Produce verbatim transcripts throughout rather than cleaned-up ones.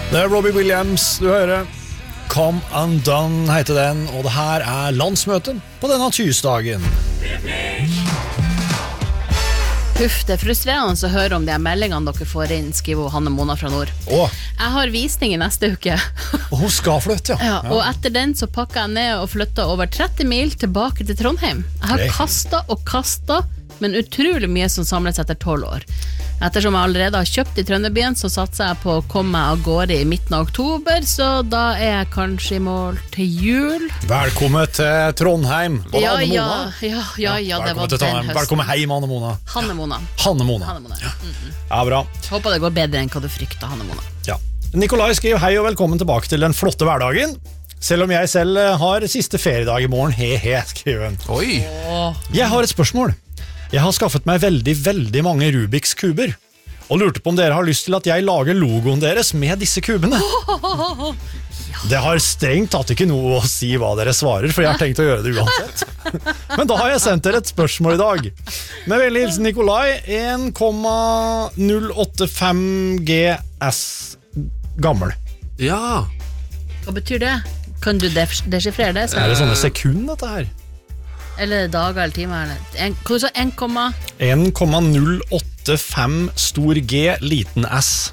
Det er Robbie Williams, du hører. Come Undone heter den, og det her er landsmøten på denne tirsdagen. Huff, det er frustrerende å høre om de meldingene dere får inn, skriver Hanne Mona fra Nord. Åh. Jeg har visning i neste uke. Og hun skal flytte, ja. Ja, og etter den så pakket jeg ned og flyttet over tretti mil tilbake til Trondheim. Jeg har Okay. kastet og kastet, men utrolig mye som samles etter tolv år. Ettersom jeg allerede har kjøpt i Trønderbyen, så satser jeg på å komme meg av gårde i midten av oktober, så da er jeg kanskje i mål til jul. Velkommen til Trondheim. Var det Ja, Anne ja, Mona? ja, ja, ja, det Velkommen var til den Trondheim. høsten. Velkommen hjem, Anne Mona. Hanne Mona. Hanne Mona. Hanne Mona. Ja. Mm-mm. Ja, bra. Håper det går bedre enn hva du frykter, Hanne Mona. Ja. Nikolai skriver hei og velkommen tilbake til den flotte hverdagen. Selv om jeg selv har siste feriedag i morgen, he-he, skriver han. Oi. Jeg har et spørsmål. Jeg har skaffet meg veldig, veldig mange Rubiks kuber, og lurte på om dere har lyst til at jeg lager logoen deres med disse kubene. Det har strengt tatt ikke noe å si hva dere svarer, for jeg har tenkt å gjøre det uansett. Men da har jeg sendt dere et spørsmål i dag. Med vennlig hilsen Nikolai, en komma null åtte fem G S gammel. Ja. Hva betyr det? Kan du def- deschiffrere det? Så? Er det sånne sekund dette her? Eller dager eller timer? Eller en, hva du sa, en komma? en komma null åtte fem stor G, liten S.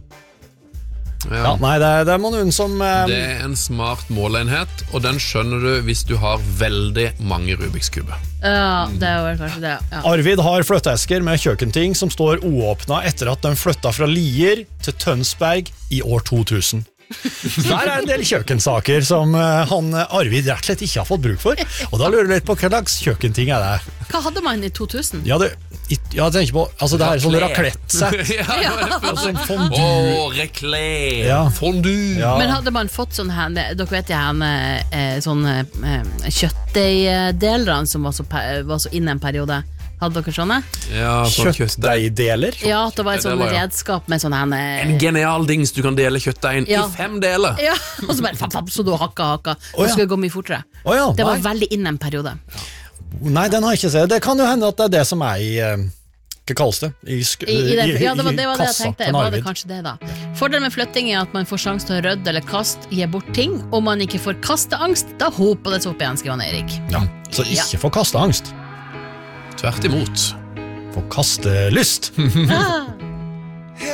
ja. Ja, nei, det er, det er noen som... eh, Det er en smart måleenhet, og den skjønner du hvis du har veldig mange Rubiks kuber. Ja, det er vel kanskje det. Ja. Arvid har flytteesker med kjøkkenting som står uåpnet etter at de flyttet fra Lier til Tønsberg i år to tusen. Der er en del kjøkkensaker som eh, han eh, Arvid rett og slett ikke har fått bruk for, og da lurer jeg litt på hva slags kjøkkenting er det. Hva hadde man i to tusen? Ja, det, ja, jeg tenker på, altså det her er sånn raclette-sett. ja. Og sånn fondue. Åh, rekle. Ja. Fondue. Ja. Men hadde man fått sånn her, dere vet jeg henne, eh, sånne eh, kjøttdeigdelerne som var så, pe- var så inne en periode. Hadde dere sånne? Ja, sånn kjøttdeig. Kjøttdeigdeler. Ja, at det var et sånn Deler, ja. redskap med sånn henne. En genial dings du kan dele kjøttdeigen Ja. i fem deler. Ja, og så bare fapp, fapp, så du hakka, hakka. Å, Og ja. så skulle det gå mye fortere. Å ja, Det var nei. veldig inne en periode. Nei, den har jeg ikke sett. Det kan jo hende at det er det som er i eh, hva kalles det? I, sk I, i den, ja, det var det, var det jeg kassa tenkte. til Var det Arvid. kanskje det da? Fordelen med flytting er at man får sjanse til å rydde eller kaste, gi bort ting. Om man ikke får kasteangst, da hoper det seg opp igjen, skriver han Erik. Ja, så ikke få kasteangst. Tvert imot. Få kastelyst. Ah.